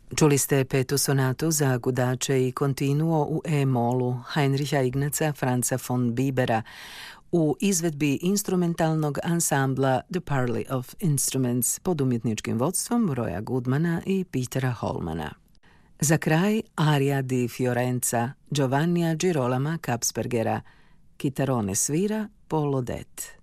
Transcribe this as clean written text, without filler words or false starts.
Čuli ste petu sonatu za gudače i kontinuo u E-molu Heinricha Ignaca Franza von Bibera u izvedbi instrumentalnog ansambla The Parley of Instruments pod umjetničkim vodstvom Roya Goodmana i Petera Holmana. Za kraj Aria di Fiorenza Giovannija Girolama Kapsbergera. Kitarone svira Paul Odette.